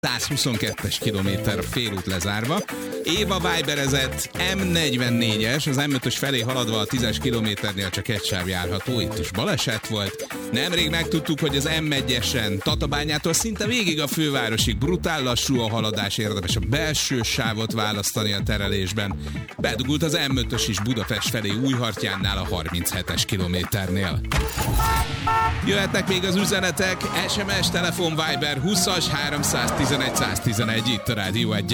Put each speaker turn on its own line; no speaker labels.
122-es kilométer félút lezárva. Éva Viberezett M44-es, az M5-ös felé haladva a 10-es kilométernél csak egy sáv járható, itt is baleset volt. Nemrég megtudtuk, hogy az M1-esen Tatabányától szinte végig a fővárosig brutál lassú a haladás, érdemes a belső sávot választani a terelésben. Bedugult az M5-ös is Budapest felé Újhartyánnál a 37-es kilométernél. Jöhetnek még az üzenetek, SMS, telefon, Viber 20-as 311 111, itt a Rádió 1.